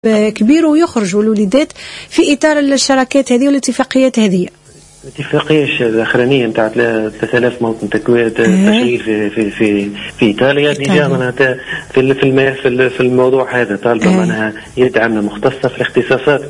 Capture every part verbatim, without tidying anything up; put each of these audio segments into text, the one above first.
كبير ويخرجوا الوليدات في إطار الشراكات هذه والاتفاقيات هذه. الاتفاقية الأخرانية نتاع ثلاثة آلاف موطن تشغيل في في في في إيطاليا ديجا معناتها في في في الموضوع هذا طالبة معناها يد عامة مختصة في الاختصاصات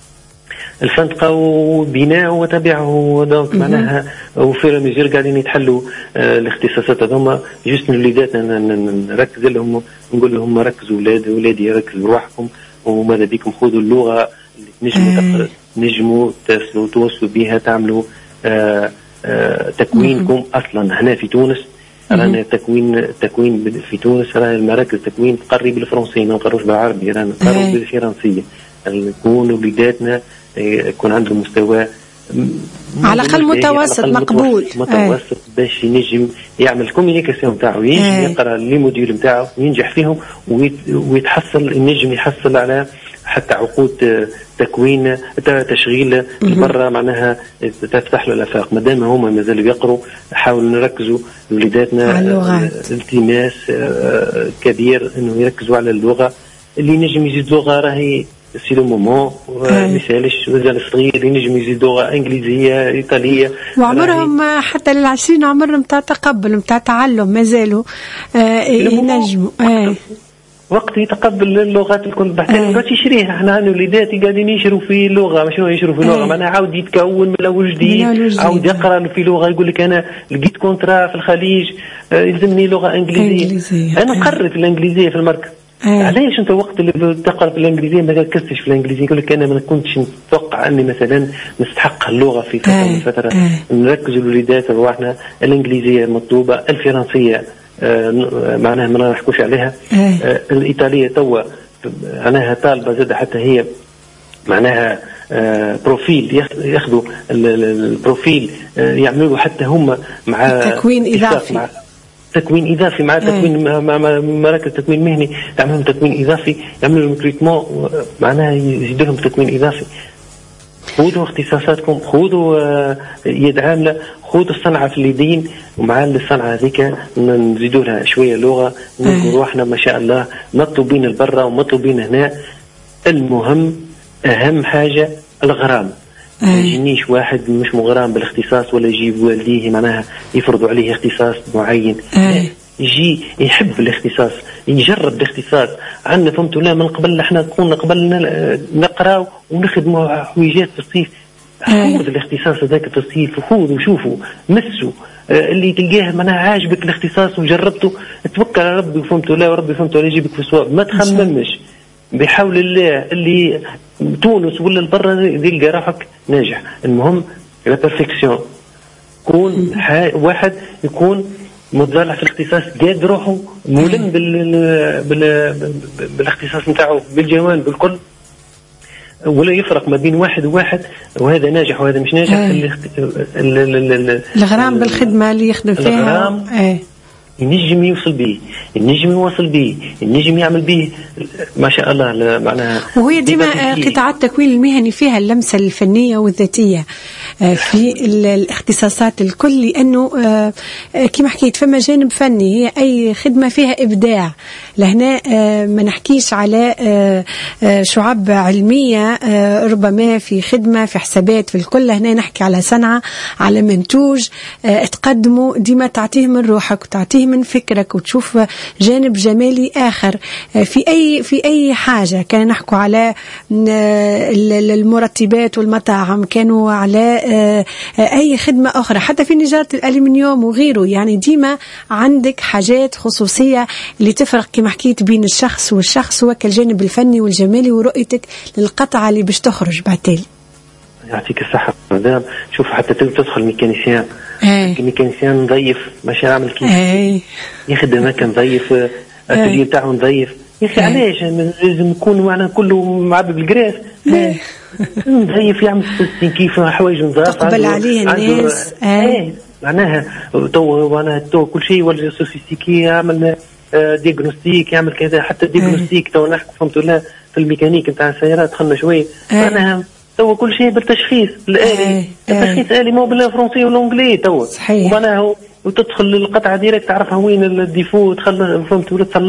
الفندقة وبناء وتبعه دونك معناها وفي ميزور قاعدين يتحلوا الاختصاصات هذوما جست الوليدات نركز لهم نقول لهم ركزوا ولاد ولادي يركزوا روحكم وماذا بكم خذوا اللغة اللي تنجموا نجموا توصلوا بها تعملوا آآ آآ تكوينكم أصلا هنا في تونس. رانا تكوين تكوين في تونس رانا المراكز تكوين تقري بالفرنسية ما نقروش بالعربي رانا نقروا بالفرنسية نكونوا وليداتنا يكون عندهم مستوى على الأقل متوسط مقبول متوسط باش ينجم يعمل الكوميونيكاسيون نتاعو ينجم يقرا لي موديول نتاعو وينجح فيهم ويتحصل ينجم يحصل على حتى عقود تكوين تشغيل برا معناها تفتح له الافاق. مادام هما مازالوا يقروا نحاول نركزوا وليداتنا التماس كبير انه يركزوا على اللغه اللي نجم يزيد لغه راهي سي لو مومون مثالش مازال صغير ينجم يزيد لغه انجليزيه ايطاليه وعمرهم حتى للعشرين عمرهم نتاع تقبل نتاع تعلم مازالوا ينجموا وقت يتقبل اللغات الكل بحثين قاعد يشريها احنا عندنا وليداتي قاعدين يشروا في اللغه شنو يشروا في اللغه معناها عاود يتكون من الاول جديد عاود يقرا في لغه يقول لك انا لقيت كونترا في الخليج يلزمني لغه انجليزيه, إنجليزية. انا قررت الانجليزيه في المركز أيه. علاش انت وقت اللي تقرا في الانجليزيه ما ركزتش في الانجليزيه يقول لك انا ما كنتش نتوقع اني مثلا نستحق اللغه في فتره من فتره أيه. نركز الوليدات رواحنا الانجليزيه مطلوبه الفرنسيه آه معناها ما نحكوش عليها آه الإيطالية توا معناها طالبة زاد حتى هي معناها آه بروفيل ياخذوا البروفيل آه يعملوا حتى هم مع تكوين إضافي مع تكوين إضافي مع تكوين مع, مع مراكز تكوين مهني تعملهم تكوين إضافي يعملوا لهم تريتمون معناها يزيدوا لهم تكوين إضافي. خذوا اختصاصاتكم خذوا آه يد عاملة خذوا الصنعة في اليدين ومع الصنعة هذيك نزيدوا لها شوية لغة نقول روحنا ما شاء الله مطلوبين البرة ومطلوبين هنا. المهم أهم حاجة الغرام ما يجينيش واحد مش مغرام بالاختصاص ولا يجيب والديه معناها يفرضوا عليه اختصاص معين يجي يحب الاختصاص يجرب الاختصاص عندنا فهمتوا لا من قبل احنا كنا قبل نقراو ونخدموا حويجات في الصيف خذ الاختصاص هذاك في الصيف خذوا وشوفوا مسوا اللي تلقاه معناها عاجبك الاختصاص وجربته توكل على ربي وفهمتوا لا وربي فهمتوا ولا يجيبك في الصواب ما تخممش بحول الله اللي تونس ولا البرة تلقى روحك ناجح. المهم لا بيرفكسيون كون واحد يكون متزرع في الاختصاص قاد روحه ملم بال... بال... بالاختصاص نتاعو بالجوانب بالكل ولا يفرق ما بين واحد وواحد وهذا ناجح وهذا مش ناجح. الغرام بالخدمة اللي يخدم فيها ينجم يوصل به ينجم يوصل به ينجم يعمل به ما شاء الله معناها. وهي ديما قطاع التكوين المهني فيها اللمسة الفنية والذاتية في الاختصاصات الكل لأنه كما حكيت فما جانب فني هي أي خدمة فيها إبداع لهنا ما نحكيش على شعب علمية ربما في خدمة في حسابات في الكل هنا نحكي على صنعة على منتوج تقدمه ديما تعطيه من روحك وتعطيه من فكرك وتشوف جانب جمالي آخر في أي في أي حاجة. كان نحكوا على المرتبات والمطاعم كانوا على أي خدمة أخرى حتى في نجارة الألمنيوم وغيره يعني ديما عندك حاجات خصوصية اللي تفرق كما حكيت بين الشخص والشخص وكالجانب الفني والجمالي ورؤيتك للقطعة اللي باش تخرج بعتالي. يعطيك الصحة مدام. شوف حتى تدخل ميكانيسيان الميكانيسيان نظيف ماشي عامل كيف يخدم هكا نظيف الاتيليه تاعو نظيف يا اخي علاش لازم نكون معنا كله معبي بالقراص نظيف يعمل كيف حوايج نظاف تقبل عليه الناس ايه معناها تو انا تو كل شيء ولا سوفيستيكي يعمل ديagnostic يعمل كذا حتى ديagnostic تو نحكي فهمتوا لا في الميكانيك نتاع السيارات دخلنا شويه معناها تو كل شيء بالتشخيص الآلي التشخيص آلي مو بالفرنسي والانجلي تو ومعناها وتدخل القطعه ديريكت تعرفها وين الديفو تدخل فهمت ولا تصلحها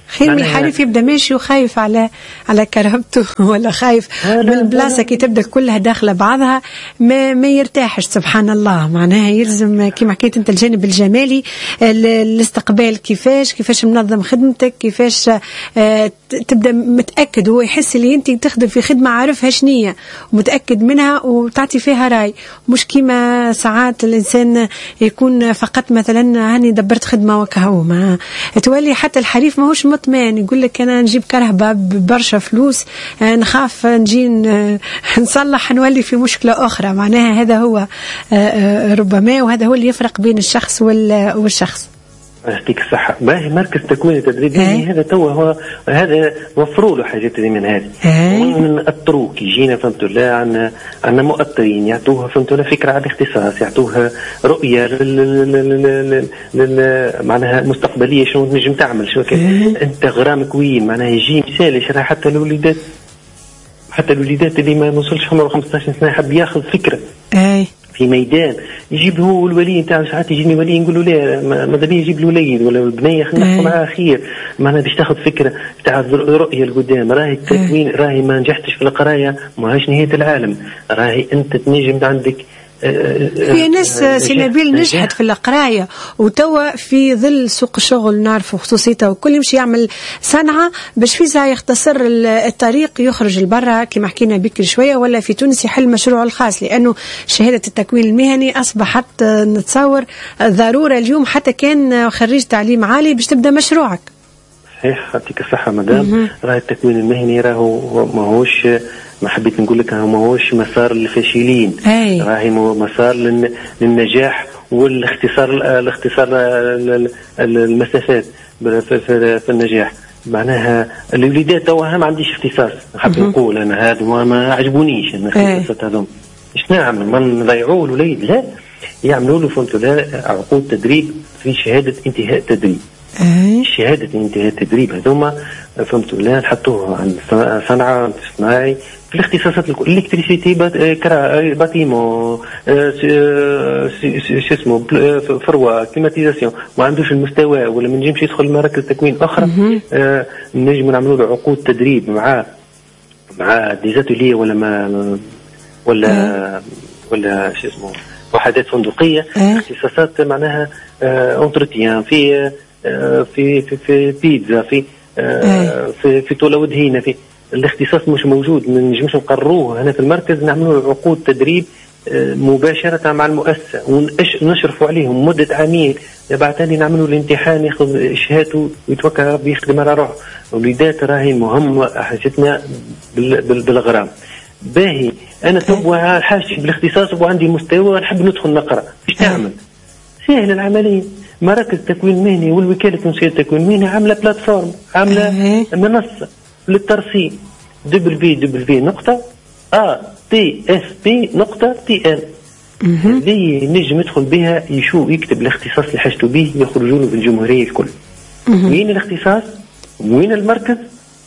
خير من الحريف يبدا ماشي وخايف على على كرهبته ولا خايف من البلاصه كي تبدا كلها داخله بعضها ما, ما يرتاحش. سبحان الله، معناها يلزم كما حكيت انت الجانب الجمالي، الاستقبال كيفاش كيفاش منظم خدمتك، كيفاش اه تبدا متاكد هو يحس اللي انت تخدم في خدمه عارفها شنية ومتاكد منها وتعطي فيها راي، مش كيما ساعات الانسان يكون فقط مثلا هاني دبرت خدمه وكهو ما تولي حتى الحريف ماهوش مطمئن، يقول لك انا نجيب كرهبه ببرشا فلوس نخاف نجي نصلح نولي في مشكله اخرى. معناها هذا هو ربما، وهذا هو اللي يفرق بين الشخص والشخص. يعطيك الصحة. باهي مركز تكوين تدريبي هذا توا هو هذا وفروا له حاجات من هذه من الطروق يجينا فهمتوا لا عن عن مؤطرين يعطوها فهمتوا لا فكرة على الاختصاص، يعطوها رؤية معناها مستقبلية شنو تنجم تعمل شو انت غرامك وين معناها يجي مثال يشرح حتى الوليدات حتى الوليدات اللي ما وصلش عمره خمسة عشر سنة حب ياخذ فكرة اي في ميدان يجيب هو الولي نتاعو. ساعات يجيني ولي نقول له لا ماذا بيا يجيب الوليد ولا البنيه خلينا نحكوا معاه خير، معناها باش تاخذ فكره تاع الرؤيه القدام. راهي التكوين راهي ما نجحتش في القرايه ماهيش نهايه العالم، راهي انت تنجم عندك في ناس سنابيل نجحت في القرايه وتوا في ظل سوق الشغل نعرفوا خصوصيته وكل يمشي يعمل صنعه باش فيها يختصر الطريق يخرج لبرا كما حكينا بكري شويه، ولا في تونس يحل مشروعه الخاص، لانه شهاده التكوين المهني اصبحت نتصور ضروره اليوم حتى كان خريج تعليم عالي باش تبدا مشروعك. صحيح يعطيك الصحه مدام. راه التكوين المهني راهو ماهوش ما حبيت نقول لك ما هوش مسار للفاشلين، راهي مسار للنجاح والاختصار الاختصار المسافات في النجاح. معناها الوليدات توا ما عنديش اختصاص، حاب نقول انا هذا ما عجبونيش انا الاختصاصات هذوم. ايش نعمل؟ ما نضيعوا الوليد؟ لا، يعملوا له فهمتوا لا عقود تدريب في شهاده انتهاء تدريب. شهاده انتهاء التدريب هذوما فهمتوا لا نحطوها عند صنعه صناعي في الاختصاصات الكل، الكتريسيتي باتيمون شو اسمه فروه كليماتيزاسيون، ما عندوش المستوى ولا ما نجمش يدخل مراكز تكوين اخرى، نجم نعملوا له عقود تدريب مع مع ديزاتوليه ولا ما ولا ولا شو اسمه وحدات فندقيه، اختصاصات معناها اونتروتيان في في في في بيتزا في في في طول ودهينا. في الاختصاص مش موجود، ما نجمش نقرروه هنا في المركز، نعملوا عقود تدريب مباشرة مع المؤسسة ونشرفوا عليهم مدة عامين، بعد ثاني نعملوا الامتحان ياخذ شهادته ويتوكل على ربي يخدم على روحه. وليدات راهي مهمة حاجتنا بالغرام. باهي أنا تبغى حاجتي بالاختصاص وعندي مستوى نحب ندخل نقرأ، ايش تعمل؟ سهل العملية. مراكز تكوين مهني والوكالة التونسية للتكوين المهني عاملة بلاتفورم، عاملة منصة للترسيم دبل في دبل في نقطة ا تي اف بي نقطة تي ان اللي نجم يدخل بها يشوف يكتب الاختصاص اللي حاجته به يخرجوا له بالجمهورية الكل. وين الاختصاص؟ وين المركز؟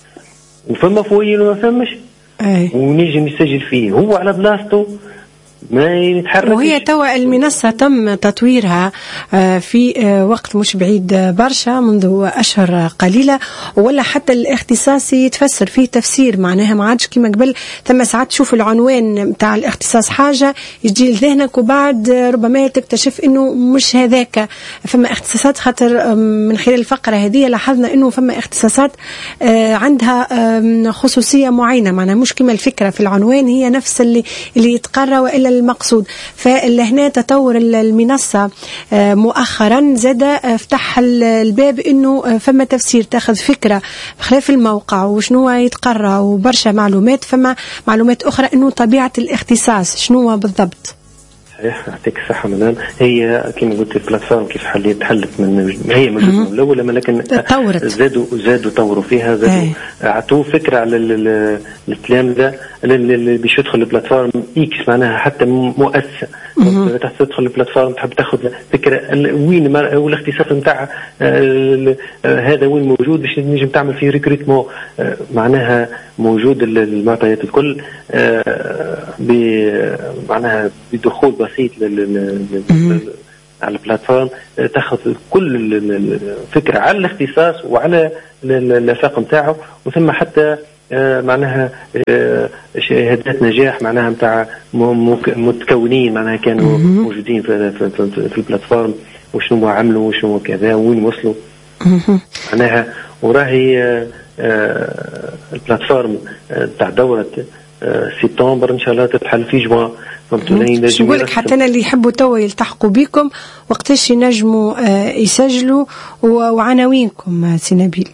وفما فوين وما فمش؟ ونجم يسجل فيه هو على بلاصته ما يتحرك. وهي توا المنصة تم تطويرها في وقت مش بعيد برشا منذ أشهر قليلة، ولا حتى الاختصاص يتفسر فيه تفسير، معناها ما عادش كما قبل ثم ساعات تشوف العنوان متاع الاختصاص حاجة يجي لذهنك وبعد ربما تكتشف انه مش هذاك. فما اختصاصات خاطر من خلال الفقرة هذه لاحظنا انه فما اختصاصات عندها خصوصية معينة، معناها مش كما الفكرة في العنوان هي نفس اللي اللي يتقرر وإلا المقصود. فلهنا تطور المنصة مؤخرا زاد فتح الباب انه فما تفسير تاخذ فكرة بخلاف الموقع وشنو يتقرى وبرشا معلومات، فما معلومات اخرى انه طبيعة الاختصاص شنو بالضبط. صحيح يعطيك الصحة مدام. هي كما قلت البلاتفورم كيف حليت حلت من هي موجودة من الأول، لكن تطورت زادوا زادوا طوروا فيها، زادوا عطوا فكرة على التلامذة اللي باش يدخل البلاتفورم إكس، معناها حتى مؤسسة تحب تدخل البلاتفورم تحب تاخذ فكرة وين والاختصاص نتاع هذا وين موجود باش نجم تعمل فيه ريكروتمون، معناها موجود المعطيات الكل معناها بدخول بسيط على البلاتفورم تاخذ كل الفكره على الاختصاص وعلى الافاق نتاعو، وثم حتى معناها شهادات نجاح معناها نتاع متكونين معناها كانوا موجودين في في, في البلاتفورم، وشنو عملوا وشنو كذا وين وصلوا معناها. وراهي البلاتفورم تاع دوره سبتمبر ان شاء الله تتحل في جوان. شو نقول لك حتى أنا اللي يحبوا توا يلتحقوا بكم وقتاش ينجموا يسجلوا وعناوينكم سي نبيل؟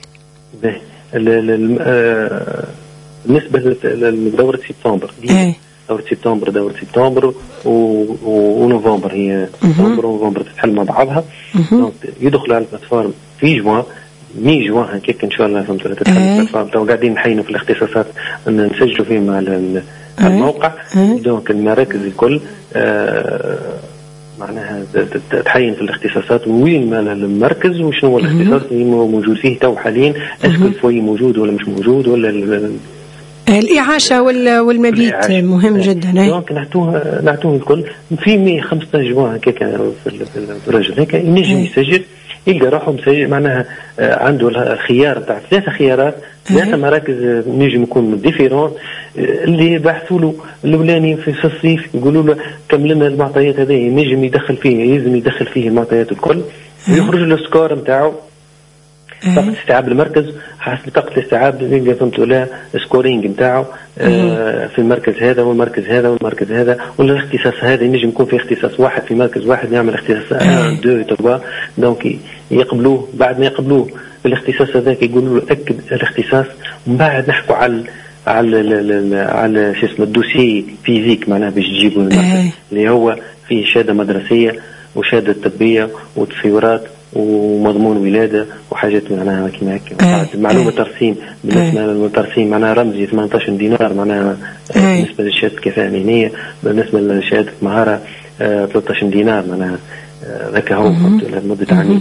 بالنسبة لدورة سبتمبر دورة سبتمبر دورة سبتمبر ونوفمبر، هي سبتمبر ونوفمبر تتحل مع بعضها. يدخلوا على البلاتفورم في جوان مي جوان هكاك ان شاء الله. فهمت تتحل البلاتفورم تو قاعدين نحينوا في الاختصاصات ان نسجلوا فيهم على الموقع. دونك المراكز الكل آه معناها تحين في الاختصاصات وين المركز وشنو هو الاختصاص اللي موجود فيه تو حاليا، اسكو الفوي موجود ولا مش موجود، ولا الإعاشة والمبيت مهم جدا. دونك نعطوه نعطوه الكل في مية وخمسطاش جوان هكاك في الرجل هيك ينجم يسجل يلقى روحه مسجل معناها عنده الخيار تاع ثلاثة خيارات ثلاثة مراكز نجم يكون ديفيرون اللي بحثوا له الاولاني في الصيف يقولوا له كمل لنا المعطيات هذه نجم يدخل فيه يلزم يدخل فيه المعطيات الكل ويخرج له السكور نتاعو طاقة استيعاب المركز حسب طاقة الاستيعاب اللي فهمت ولا سكورينج نتاعو آه في المركز هذا والمركز هذا والمركز هذا ولا الاختصاص هذا ينجم يكون في اختصاص واحد في مركز واحد يعمل اختصاص واحد اثنين ثلاثة دونك يقبلوه. بعد ما يقبلوه بالاختصاص هذاك يقولوا له اكد الاختصاص ومن بعد نحكوا على على على شو اسمه الدوسي فيزيك معناها باش تجيبوا المركز اللي هو فيه شهادة مدرسية وشهادة طبية وتصويرات ومضمون ولادة وحاجات معناها كيما هكا. معلومة ترسيم بالنسبة للترسيم معناها رمزي ثمانية عشر دينار معناها بالنسبة لشهادة كفاءة مهنية، بالنسبة لشهادة مهارة ثلاثة عشر دينار معناها ذاك هو لمدة عامين.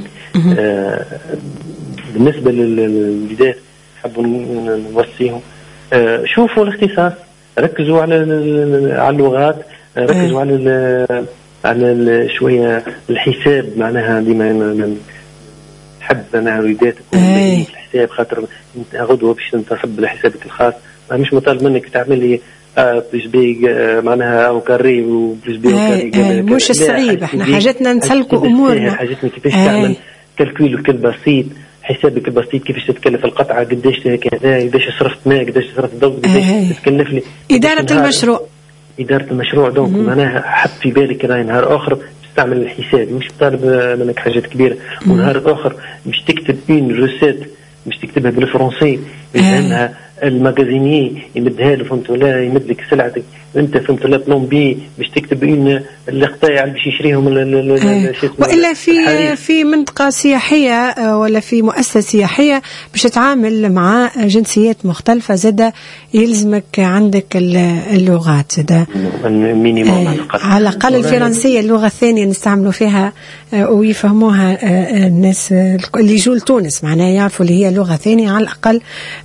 بالنسبة للولادات حبوا نوصيهم شوفوا الاختصاص، ركزوا على على اللغات، ركزوا على على شوية الحساب معناها ديما نحب أنا وليدات تكون في الحساب خاطر غدوة باش تنتصب لحسابك الخاص مش مطالب منك تعمل لي بلس بي معناها أو كاري وبلس بي وكاري مش الصعيب احنا حاجتنا نسلكوا أمورنا حاجتنا كيفاش تعمل كالكول كل بسيط حسابك البسيط كيفاش تتكلف القطعة قداش كذا قداش صرفت ماء قداش صرفت ضوء قداش تتكلف لي إدارة المشروع إدارة المشروع. دونك معناها حط في بالك راي نهار آخر تستعمل الحساب مش طالب منك حاجات كبيرة ونهار آخر مش تكتب بين روسيت مش تكتبها بالفرنسي لأنها الماجازيني يمدها له فهمت ولا يمد لك سلعتك انت فهمت ولا بلومبي باش تكتب ان القطاع باش يشريهم والا في في منطقه سياحيه ولا في مؤسسه سياحيه باش تتعامل مع جنسيات مختلفه زاد يلزمك عندك اللغات زاد مينيموم على الاقل الفرنسيه اللغه الثانيه نستعملوا فيها ويفهموها الناس اللي يجوا لتونس معناها يعرفوا اللي هي لغه ثانيه على الاقل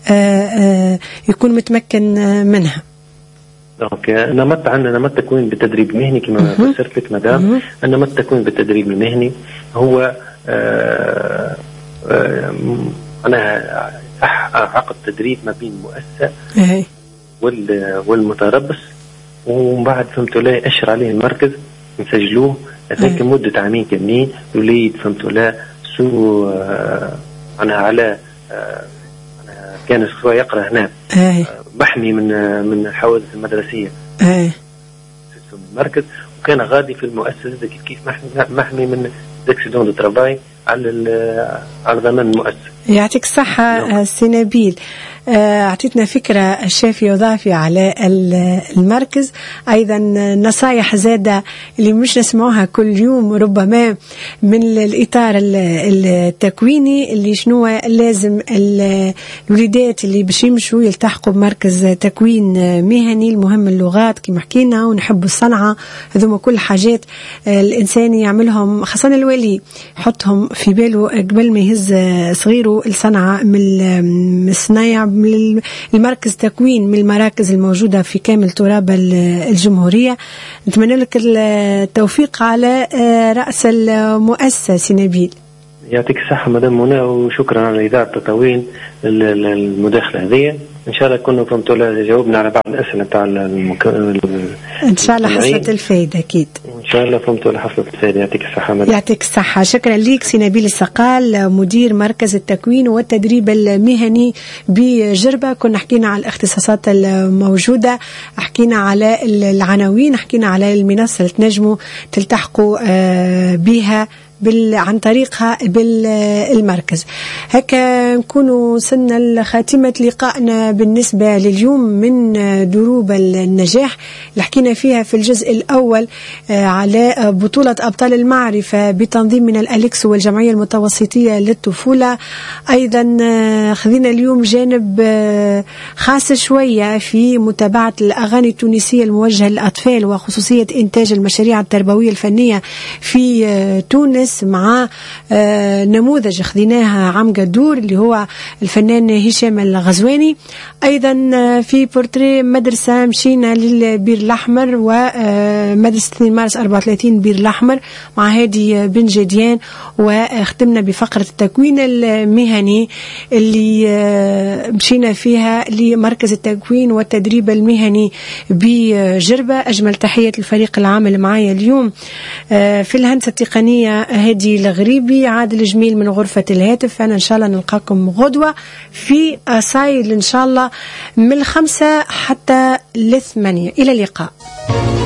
يكون متمكن منها. دونك نمط عندنا نمط تكوين بالتدريب المهني كما فسرت لك مدام. النمط التكوين بالتدريب المهني هو آآ آآ أنا عقد تدريب ما بين المؤسسة والمتربص ومن بعد فهمت لا أشر عليه المركز نسجلوه هذاك مدة عامين كاملين يوليد فهمت لا سو أنا على كان سواء يقرأ هنا محمي من من الحوادث المدرسية في المركز وكان غادي في المؤسسة كيف كيف محمي محمي من داكسيدون دو ترافاي على على ضمان المؤسسة. يعطيك الصحة سي نبيل، أعطيتنا فكرة شافية وضافية على المركز، أيضا نصايح زادة اللي مش نسمعوها كل يوم ربما من الإطار التكويني اللي شنو لازم الوليدات اللي باش يمشوا يلتحقوا بمركز تكوين مهني. المهم اللغات كما حكينا ونحبوا الصنعة، هذوما كل حاجات الإنسان يعملهم خاصة الولي يحطهم في باله قبل ما يهز صغير نسافروا لصنعاء من الصنايع، من المركز تكوين من المراكز الموجودة في كامل تراب الجمهورية. نتمنى لك التوفيق على رأس المؤسسة نبيل. يعطيك الصحة مدام منى، وشكرا على إذاعة تطاوين المداخلة هذه. إن شاء الله كنا فهمتوا جاوبنا على بعض الأسئلة تاع المك... إن شاء الله حصلت الفائدة أكيد. إن شاء الله فهمتوا على حصلت الفائدة. يعطيك الصحة مدام. يعطيك الصحة. شكرا ليك سي نبيل السقال، مدير مركز التكوين والتدريب المهني بجربة. كنا حكينا على الاختصاصات الموجودة، حكينا على العناوين، حكينا على المنصة اللي تنجموا تلتحقوا بها بال... عن طريقها بالمركز. هكا نكون وصلنا لخاتمة لقائنا بالنسبة لليوم من دروب النجاح اللي حكينا فيها في الجزء الأول على بطولة أبطال المعرفة بتنظيم من الأليكس والجمعية المتوسطية للطفولة. أيضا خذينا اليوم جانب خاص شوية في متابعة الأغاني التونسية الموجهة للأطفال وخصوصية إنتاج المشاريع التربوية الفنية في تونس مع نموذج خذيناها عم قدور اللي هو الفنان هشام الغزواني. أيضا في بورتري مدرسة مشينا للبير الأحمر ومدرسة اثنين مارس أربعة وثلاثين بير الأحمر مع هادي بن جديان، واختمنا بفقرة التكوين المهني اللي مشينا فيها لمركز التكوين والتدريب المهني بجربة. أجمل تحية للفريق العامل معايا اليوم في الهندسة التقنية هادي الغريبي، عادل جميل من غرفة الهاتف. أنا إن شاء الله نلقاكم غدوة في أسايل إن شاء الله من الخمسة حتى الثمانية. إلى اللقاء.